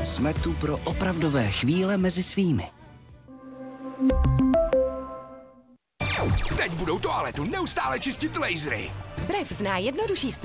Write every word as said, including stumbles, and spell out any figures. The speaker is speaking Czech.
Jsme tu pro opravdové chvíle mezi svými. Teď budou toaletu neustále čistit lasery. Brev zná jednodušší způsob.